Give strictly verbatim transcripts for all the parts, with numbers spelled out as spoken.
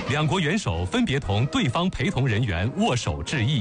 两国元首分别同对方陪同人员握手致意。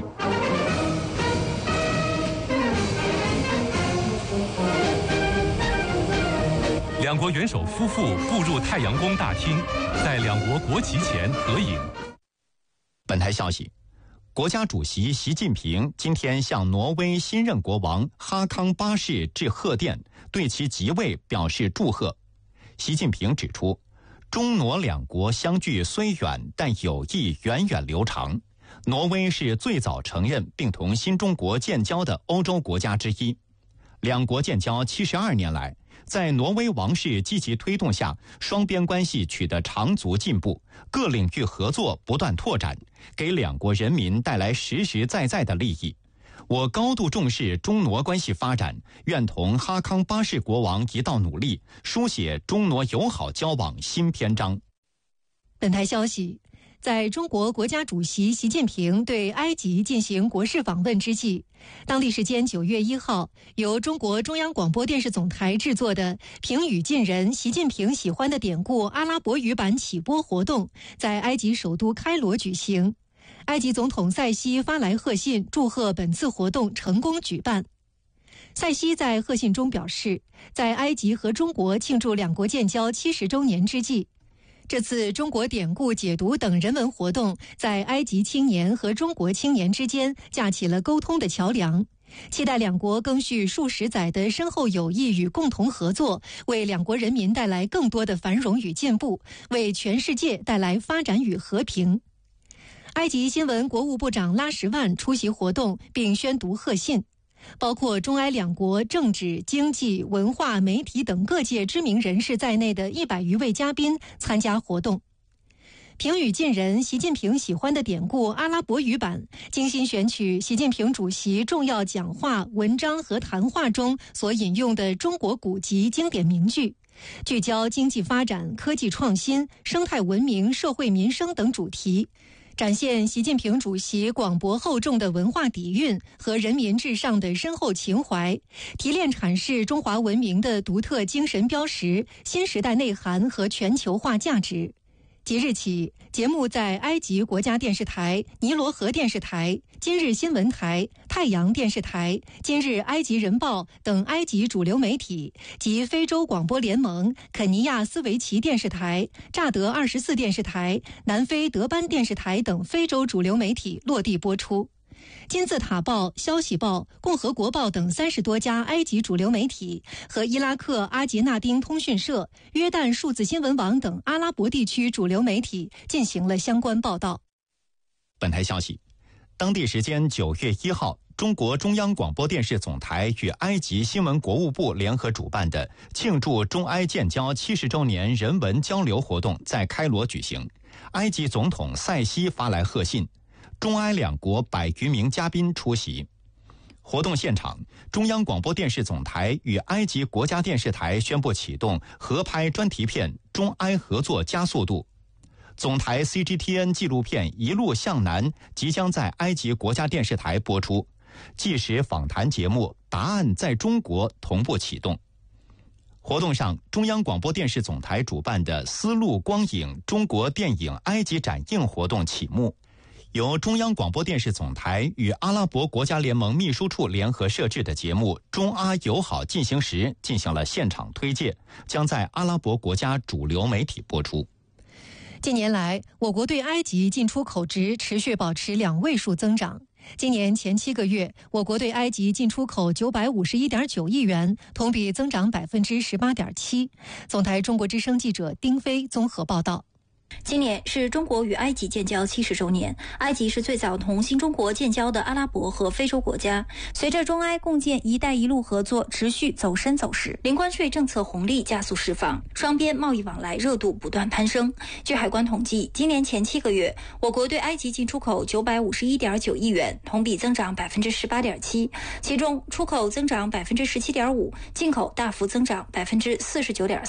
两国元首夫妇步入太阳宫大厅，在两国国旗前合影。 本台消息，国家主席习近平今天向挪威新任国王哈康八世致贺电，对其即位表示祝贺。习近平指出，中挪两国相距虽远，但友谊源远流长。挪威是最早承认并同新中国建交的欧洲国家之一。两国建交七十二年来，在挪威王室积极推动下，双边关系取得长足进步，各领域合作不断拓展，给两国人民带来实实在在的利益。我高度重视中挪关系发展，愿同哈康八世国王一道努力，书写中挪友好交往新篇章。 本台消息，在中国国家主席习近平对埃及进行国事访问之际，当地时间九月一号，由中国中央广播电视总台制作的评语近人习近平喜欢的典故阿拉伯语版启播活动在埃及首都开罗举行。埃及总统塞西发来贺信，祝贺本次活动成功举办。塞西在贺信中表示，在埃及和中国庆祝两国建交七十周年之际，这次中国典故解读等人文活动在埃及青年和中国青年之间架起了沟通的桥梁，期待两国更续数十载的深厚友谊与共同合作，为两国人民带来更多的繁荣与进步，为全世界带来发展与和平。埃及新闻国务部长拉什万出席活动并宣读贺信，包括中埃两国政治、经济、文化、媒体等各界知名人士在内的一百余位嘉宾参加活动。评语近人习近平喜欢的典故阿拉伯语版精心选取习近平主席重要讲话、文章和谈话中所引用的中国古籍经典名句，聚焦经济发展、科技创新、生态文明、社会民生等主题，展现习近平主席广博厚重的文化底蕴和人民至上的深厚情怀，提炼阐释中华文明的独特精神标识、新时代内涵和全球化价值。即日起，节目在埃及国家电视台、尼罗河电视台、今日新闻台、太阳电视台、今日埃及人报等埃及主流媒体及非洲广播联盟、肯尼亚斯维奇电视台、乍得二十四电视台、南非德班电视台等非洲主流媒体落地播出。金字塔报、消息报、共和国报等三十多家埃及主流媒体和伊拉克阿杰纳丁通讯社、约旦数字新闻网等阿拉伯地区主流媒体进行了相关报道。 本台消息，当地时间九月一号，中国中央广播电视总台与埃及新闻国务部联合主办的庆祝中埃建交七十周年人文交流活动在开罗举行。埃及总统塞西发来贺信，中埃两国百余名嘉宾出席。活动现场，中央广播电视总台与埃及国家电视台宣布启动合拍专题片《中埃合作加速度》。总台 C G T N 纪录片《一路向南》即将在埃及国家电视台播出，纪实访谈节目《答案在中国》同步启动。活动上，中央广播电视总台主办的丝路光影中国电影埃及展映活动启幕。由中央广播电视总台与阿拉伯国家联盟秘书处联合设置的节目《中阿友好进行时》进行了现场推介，将在阿拉伯国家主流媒体播出。 近年来，我国对埃及进出口值持续保持两位数增长。今年前七个月，我国对埃及进出口九百五十一点九亿元，同比增长百分之十八点七。总台中国之声记者丁飞综合报道。 今年是中国与埃及建交七十周年，埃及是最早同新中国建交的阿拉伯和非洲国家。随着中埃共建“一带一路”合作持续走深走实，零关税政策红利加速释放，双边贸易往来热度不断攀升。据海关统计，今年前七个月，我国对埃及进出口九百五十一点九亿元，同比增长百分之十八点七，其中出口增长百分之十七点五，进口大幅增长百分之四十九点四。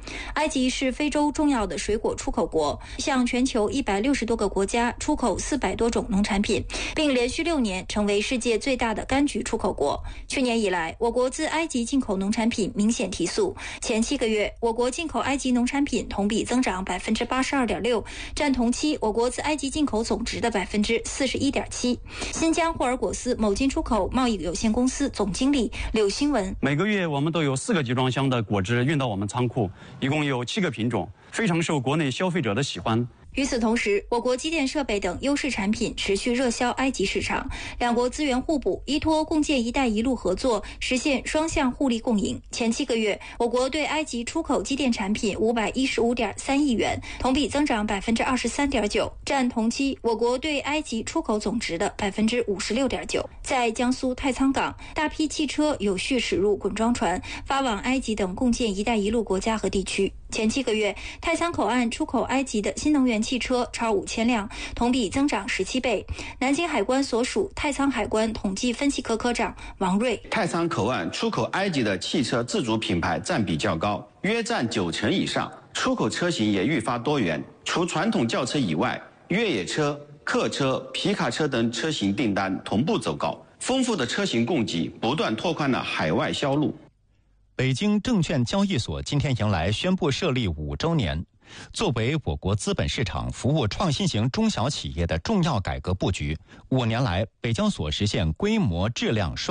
埃及是非洲重要的水果出口国，向全球一百六十多个国家出口四百多种农产品，并连续六年成为世界最大的柑橘出口国。去年以来，我国自埃及进口农产品明显提速，前七个月，我国进口埃及农产品同比增长百分之八十二点六，占同期我国自埃及进口总值的百分之四十一点七。新疆霍尔果斯某进出口贸易有限公司总经理柳新文： 每个月我们都有四个集装箱的果汁运到我们仓库，一共有七个品种，非常受国内消费者的喜欢。 与此同时，我国机电设备等优势产品持续热销埃及市场，两国资源互补，依托共建“一带一路”合作，实现双向互利共赢。前七个月，我国对埃及出口机电产品五百一十五点三亿元，同比增长百分之二十三点九，占同期我国对埃及出口总值的百分之五十六点九。在江苏太仓港，大批汽车有序驶入滚装船，发往埃及等共建“一带一路”国家和地区。前七个月，太仓口岸出口埃及的新能源汽车超五千辆，同比增长十七倍。南京海关所属太仓海关统计分析科科长王瑞： 太仓口岸出口埃及的汽车自主品牌占比较高，约占九成以上。出口车型也愈发多元，除传统轿车以外，越野车、客车、皮卡车等车型订单同步走高。丰富的车型供给不断拓宽了海外销路。 北京证券交易所今天迎来宣布设立五周年。作为我国资本市场服务创新型中小企业的重要改革布局，五年来，北交所实现规模质量双